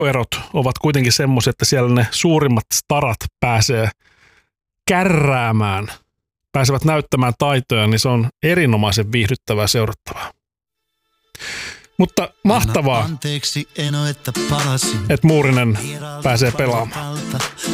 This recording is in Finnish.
erot ovat kuitenkin semmoisia, että siellä ne suurimmat starat pääsee kärräämään, pääsevät näyttämään taitoja, niin se on erinomaisen viihdyttävää seurattavaa. Mutta mahtavaa, että Muurinen pääsee pelaamaan.